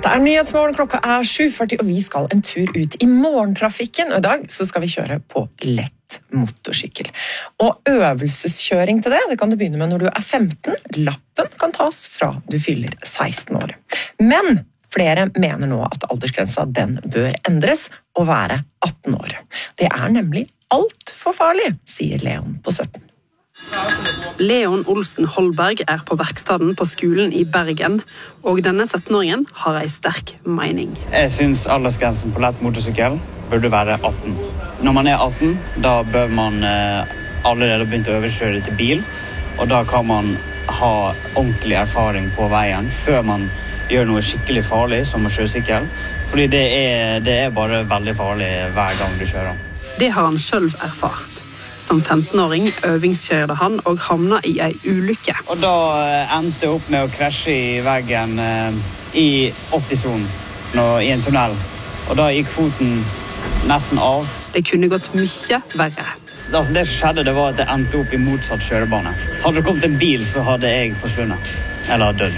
Dette Nyhetsmorgen, klokka 7:40, og vi skal en tur ut I morgentrafikken. Og I dag så skal vi kjøre på lett motorsykkel. Og øvelseskjøring til det kan du begynne med når du 15. Lappen kan tas fra du fyller 16 år. Men flere mener nå at aldersgrensa den bør endres og være 18 år. Det nemlig alt for farlig, sier Leon på 17. Leon Olsen Holberg på verkstaden på skolen I Bergen, og denne 17-åringen har en sterk mening. Jeg synes aldersgrensen på lett motorsykkel burde være 18. Når man 18, da bør man allerede begynt å øvelseskjøre til bil, og da kan man ha ordentlig erfaring på veien før man gjør noe skikkelig farlig som å kjøre sykkel, fordi det bare veldig farlig hver gang du kjører. Det har han selv erfart. Som 15-åring øvingskjørte han og havnet I en ulykke. Og da endte jeg opp med å krasje I veggen I 80-sonen I en tunnel. Og da gikk foten nesten av. Det kunne gått mye verre. Altså det som skjedde, det var at jeg endte opp I motsatt kjørebane. Hadde det kommet en bil, så hadde jeg forsvunnet. Eller dødd.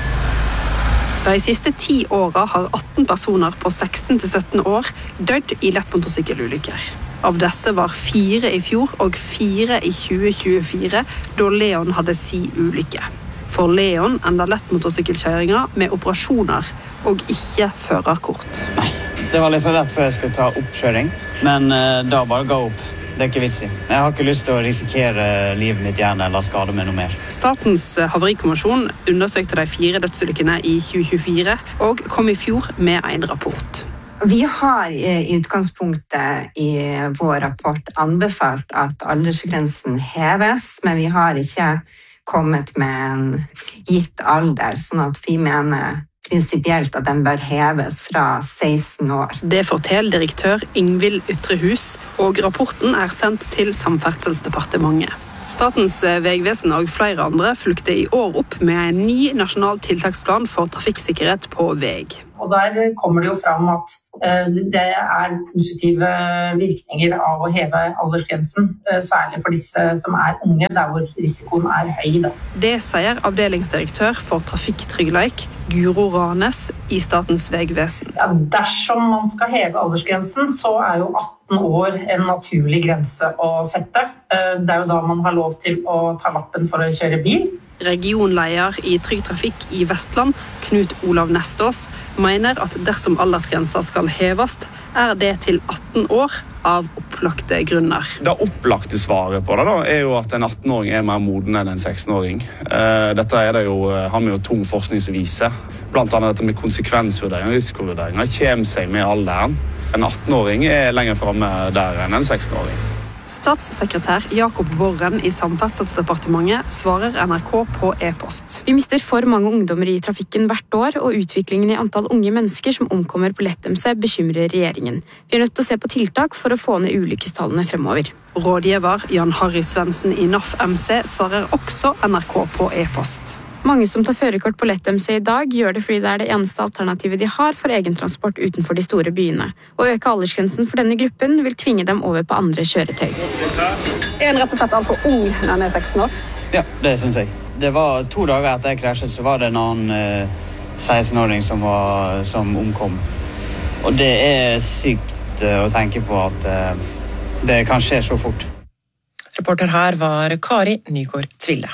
De siste 10 årene har 18 personer på 16 til 17 år dødd I lettmotorsykkelulykker. Av disse var 4 I fjor og 4 I 2024, da Leon hadde si ulykke. For Leon enda lettmotorsykkelkjøringer med operasjoner og ikke førerkort. Nei, det var litt så lett før jeg skulle ta oppkjøring, men da bare ga opp. Det ikke vits I. Jeg har ikke lyst til å risikere livet mitt igjen eller skade meg noe mer. Statens havarikommisjon undersøkte de 4 dødsulykkene I 2024 og kom I fjor med en rapport. Vi har I utgangspunktet I vår rapport anbefalt at aldersgrensen heves, men vi har ikke kommet med en gitt alder, sånn at vi mener prinsipielt at den bør heves fra 16 år. Det forteller direktør Ingvild Ytrehus, og rapporten sendt til Samferdselsdepartementet. Statens vegvesen og flere andre fulgte I år opp med en ny nasjonal tiltaksplan for trafikksikkerhet på veg. Og der kommer det jo fram at det positive virkninger av å heve aldersgrensen, særlig for disse som unge, der hvor risikoen høy. Da. Det sier avdelingsdirektør for trafikktryggleik, Guro Ranes I Statens vegvesen. Ja, dersom man skal heve aldersgrensen, så jo 18 år en naturlig grense å sette. Det jo da man har lov til å ta lappen for å kjøre bil. Regionleder I Trygg Trafikk I Vestland, Knut Olav Nestås, mener at dersom aldersgrensa skal heves, det til 18 år av opplagte grunner. Det opplagte svaret på det da, jo at en 18-åring mer moden enn en 16-åring. Dette det jo, har vi jo tung forskning som viser. Blant annet dette med konsekvensvurdering og risikovurderinger kommer seg med alderen. En 18-åring lenger fremme der enn en 16-åring. Statssekretær Jakob Worren I Samferdselsdepartementet svarer NRK på e-post. Vi mister for mange ungdommer I trafikken hvert år, og utviklingen I antall unge mennesker som omkommer på lett-MC bekymrer regjeringen. Vi nødt til å se på tiltak for å få ned ulykkestallene fremover. Rådgiver Jan Harry Svendsen I NAF MC svarer også NRK på e-post. Mange som tar førerkort på lett-MC I dag gjør det fordi det det eneste alternativet de har for egentransport utenfor de store byene. Å øke aldersgrensen for denne gruppen vil tvinge dem over på andre kjøretøy. En rett og slett alt for ung når han 16 år? Ja, det synes jeg. Det var 2 dager etter jeg krasjet, så var det en annen 16-åring som omkom. Og det sykt å tenke på at det kan skje så fort. Reporter her var Kari Nygaard Tville.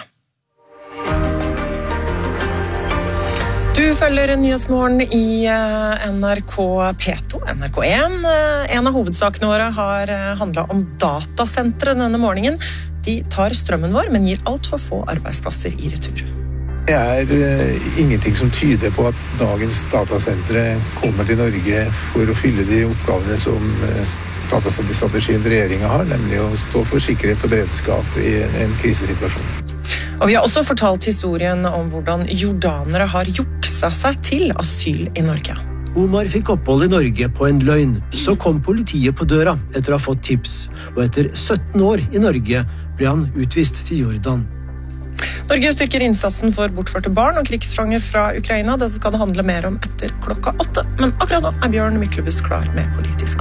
Du følger Nyhetsmorgen I NRK P2, NRK1. En av hovedsakene våre har handlet om datasentre denne morgenen. De tar strømmen vår, men gir alt for få arbeidsplasser I retur. Det ingenting som tyder på at dagens datasentre kommer til Norge for å fylle de oppgavene som datasenterstrategien regjeringen har, nemlig å stå for sikkerhet og beredskap I en krisesituasjon. Og vi har også fortalt historien om hvordan jordanere har juksa seg til asyl I Norge. Omar fikk opphold I Norge på en løgn. Så kom politiet på døra etter å ha fått tips, og etter 17 år I Norge ble han utvist til Jordan. Norge styrker innsatsen for bortførte barn og krigsfanger fra Ukraina. Det skal det handle mer om etter klokka 8. Men akkurat nå Bjørn Myklebust klar med Politisk